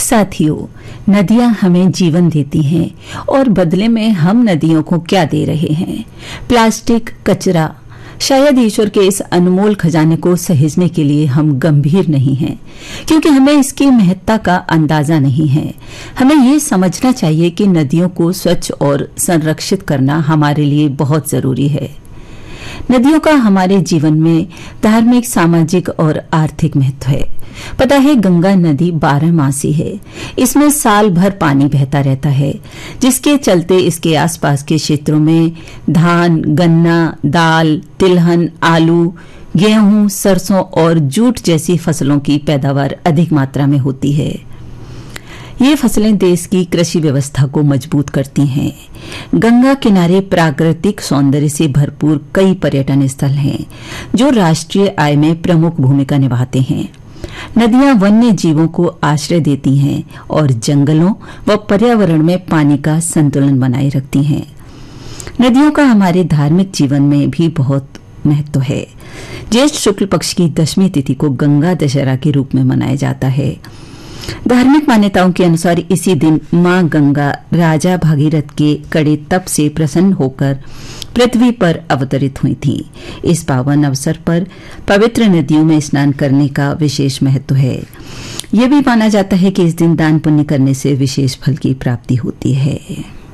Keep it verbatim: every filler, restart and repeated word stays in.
साथियों, नदियां हमें जीवन देती हैं और बदले में हम नदियों को क्या दे रहे हैं? प्लास्टिक, कचरा। शायद ईश्वर के इस अनमोल खजाने को सहेजने के लिए हम गंभीर नहीं हैं, क्योंकि हमें इसकी महत्ता का अंदाजा नहीं है। हमें ये समझना चाहिए कि नदियों को स्वच्छ और संरक्षित करना हमारे लिए बहुत जरूरी है। नदियों का हमारे जीवन में धार्मिक, सामाजिक और आर्थिक महत्व है। पता है, गंगा नदी बारह मासी है। इसमें साल भर पानी बहता रहता है, जिसके चलते इसके आसपास के क्षेत्रों में धान, गन्ना, दाल, तिलहन, आलू, गेहूं, सरसों और जूट जैसी फसलों की पैदावार अधिक मात्रा में होती है। ये फसलें देश की कृषि व्यवस्था को मजबूत करती हैं। गंगा किनारे प्राकृतिक सौंदर्य से भरपूर कई पर्यटन स्थल हैं, जो राष्ट्रीय आय में प्रमुख भूमिका निभाते हैं। नदियां वन्य जीवों को आश्रय देती हैं और जंगलों व पर्यावरण में पानी का संतुलन बनाए रखती हैं। नदियों का हमारे धार्मिक जीवन में भी बहुत महत्व है। ज्येष्ठ शुक्ल पक्ष की दशमी तिथि को गंगा दशहरा के रूप में मनाया जाता है। धार्मिक मान्यताओं के अनुसार इसी दिन मां गंगा राजा भागीरथ के कड़े तप से प्रसन्न होकर पृथ्वी पर अवतरित हुई थीं। इस पावन अवसर पर पवित्र नदियों में स्नान करने का विशेष महत्व है। यह भी माना जाता है कि इस दिन दान पुण्य करने से विशेष फल की प्राप्ति होती है।